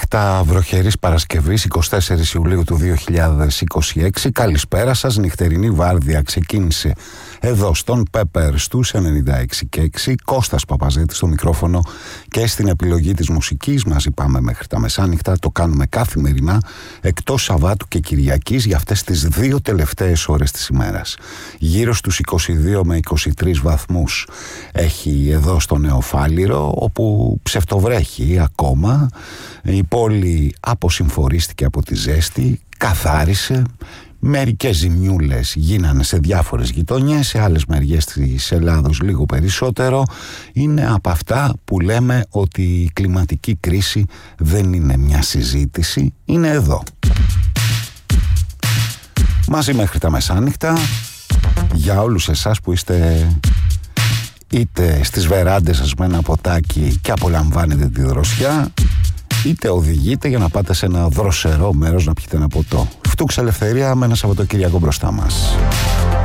νύχτα βροχερής Παρασκευής 24 Ιουλίου του 2026. Καλησπέρα σας. Νυχτερινή βάρδια ξεκίνησε εδώ στον Πέπερ στους 96,6. Κώστας Παπαζέτης στο μικρόφωνο και στην επιλογή της μουσικής. Μαζί πάμε μέχρι τα μεσάνυχτα. Το κάνουμε καθημερινά εκτός Σαββάτου και Κυριακής για αυτές τις δύο τελευταίες ώρες της ημέρας. Γύρω στους 22 με 23 βαθμούς έχει εδώ στο Νεοφάλιρο, όπου ψευτοβρέχει ακόμα. Η πόλη αποσυμφορίστηκε από τη ζέστη, καθάρισε. Μερικές ζημιούλες γίνανε σε διάφορες γειτονιές, σε άλλες μεριές της Ελλάδος λίγο περισσότερο. Είναι από αυτά που λέμε ότι η κλιματική κρίση δεν είναι μια συζήτηση, είναι εδώ. Μαζί μέχρι τα μεσάνυχτα, για όλους εσάς που είστε είτε στις βεράντες σας με ένα ποτάκι και απολαμβάνετε τη δροσιά, είτε οδηγείτε για να πάτε σε ένα δροσερό μέρος να πιείτε ένα ποτό. Φτούξα ελευθερία με ένα Σαββατοκύριακο μπροστά μας.